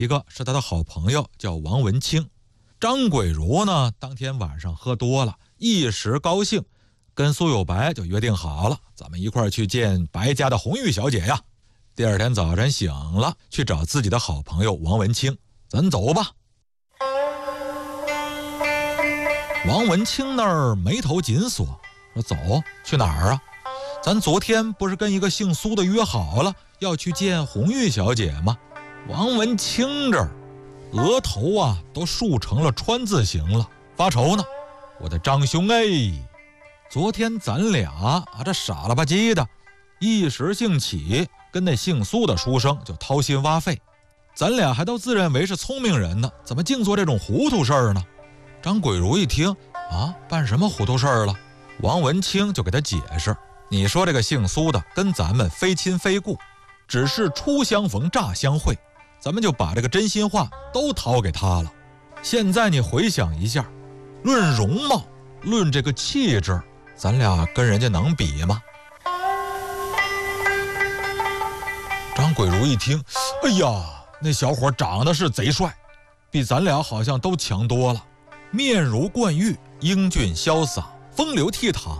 一个是他的好朋友叫王文清。张桂如呢，当天晚上喝多了，一时高兴，跟苏有白就约定好了，咱们一块儿去见白家的红玉小姐呀。第二天早晨醒了，去找自己的好朋友王文清，咱走吧。王文清那儿眉头紧锁，说走，去哪儿啊？咱昨天不是跟一个姓苏的约好了，要去见红玉小姐吗？王文清这儿额头啊都竖成了川字形了，发愁呢。我的张兄哎，昨天咱俩这傻了吧唧的，一时兴起跟那姓苏的书生就掏心挖肺，咱俩还都自认为是聪明人呢，怎么净做这种糊涂事儿呢？张桂如一听啊，办什么糊涂事儿了？王文清就给他解释，你说这个姓苏的跟咱们非亲非故，只是初相逢乍相会，咱们就把这个真心话都掏给他了。现在你回想一下，论容貌，论这个气质，咱俩跟人家能比吗？张桂如一听，哎呀，那小伙长得是贼帅，比咱俩好像都强多了，面如冠玉，英俊潇洒，风流倜傥，